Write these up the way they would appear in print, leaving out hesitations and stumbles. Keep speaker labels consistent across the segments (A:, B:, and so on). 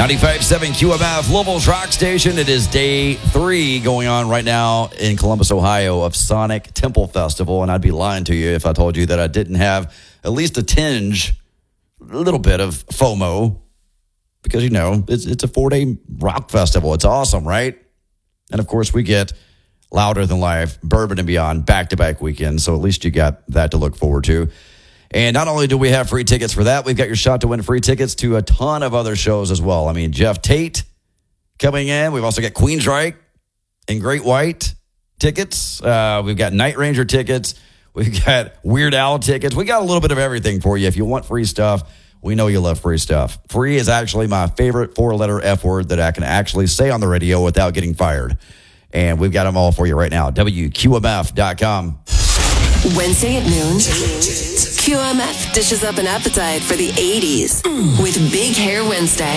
A: 95.7 QMF, Louisville's rock station. It is day 3 going on right now in Columbus, Ohio of Sonic Temple Festival. And I'd be lying to you if I told you that I didn't have at least a little bit of FOMO. Because, it's a 4-day rock festival. It's awesome, right? And, of course, we get Louder Than Life, Bourbon and Beyond, back-to-back weekends. So at least you got that to look forward to. And not only do we have free tickets for that, we've got your shot to win free tickets to a ton of other shows as well. I mean, Jeff Tate coming in. We've also got Queensryche and Great White tickets. We've got Night Ranger tickets. We've got Weird Al tickets. We got a little bit of everything for you. If you want free stuff, we know you love free stuff. Free is actually my favorite 4-letter F word that I can actually say on the radio without getting fired. And we've got them all for you right now. WQMF.com.
B: Wednesday at noon, QMF dishes up an appetite for the 80s with Big Hair Wednesday.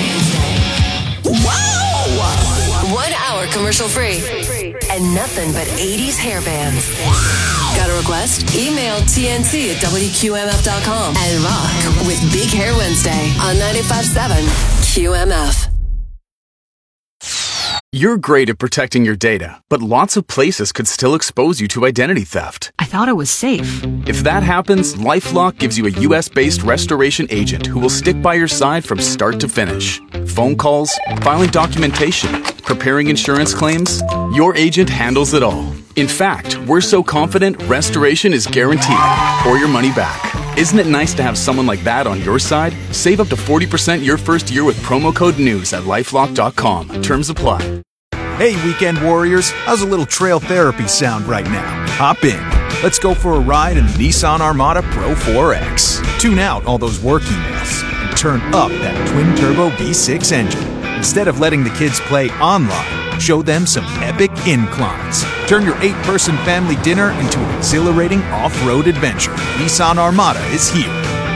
B: Wow! 1 hour commercial free and nothing but 80s hair bands. Got a request? Email TNC@WQMF.com and rock with Big Hair Wednesday on 95.7 QMF.
C: You're great at protecting your data, but lots of places could still expose you to identity theft.
D: I thought it was safe.
C: If that happens, LifeLock gives you a U.S.-based restoration agent who will stick by your side from start to finish. Phone calls, filing documentation, preparing insurance claims, your agent handles it all. In fact, we're so confident restoration is guaranteed or your money back. Isn't it nice to have someone like that on your side? Save up to 40% your first year with promo code NEWS at LifeLock.com. Terms apply.
E: Hey, weekend warriors, how's a little trail therapy sound right now? Hop in. Let's go for a ride in the Nissan Armada Pro 4X. Tune out all those work emails and turn up that twin-turbo V6 engine. Instead of letting the kids play online, show them some epic inclines. Turn your 8-person family dinner into an exhilarating off-road adventure. Nissan Armada is here.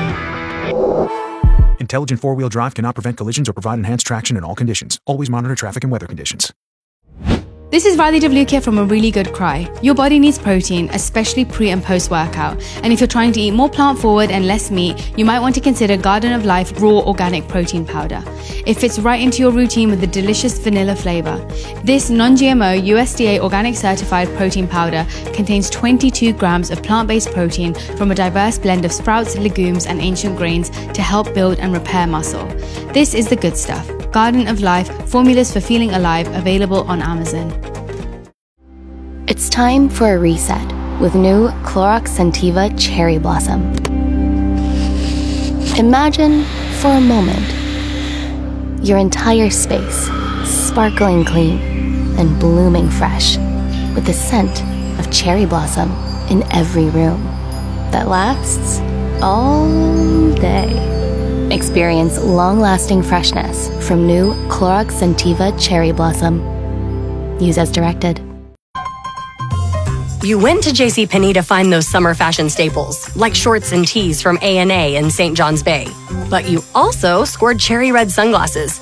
E: Intelligent 4-wheel drive cannot prevent collisions or provide enhanced traction in all conditions. Always monitor traffic and weather conditions.
D: This is Riley WK from A Really Good Cry. Your body needs protein, especially pre and post workout. And if you're trying to eat more plant forward and less meat, you might want to consider Garden of Life Raw Organic Protein Powder. It fits right into your routine with a delicious vanilla flavor. This non-GMO USDA organic certified protein powder contains 22 grams of plant-based protein from a diverse blend of sprouts, legumes, and ancient grains to help build and repair muscle. This is the good stuff. Garden of Life, formulas for feeling alive, available on Amazon.
F: It's time for a reset with new Clorox Scentiva Cherry Blossom. Imagine, for a moment, your entire space sparkling clean and blooming fresh with the scent of cherry blossom in every room that lasts all day. Experience long-lasting freshness from new Clorox Scentiva Cherry Blossom. Use as directed.
G: You went to JCPenney to find those summer fashion staples, like shorts and tees from A&A in St. John's Bay. But you also scored cherry red sunglasses